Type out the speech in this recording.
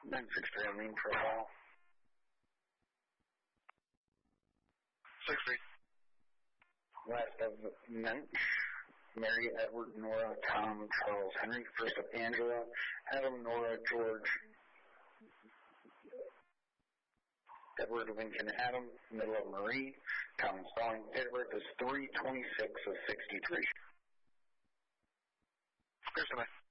963 on main profile. 63. Last of Mensch, Mary, Edward, Nora, Tom, Charles, Henry. First of Angela, Adam, Nora, George, Edward, Lincoln, Adam. Middle of Marie, Tom, Stalling. Date of birth is 3/26 of 63. Clear,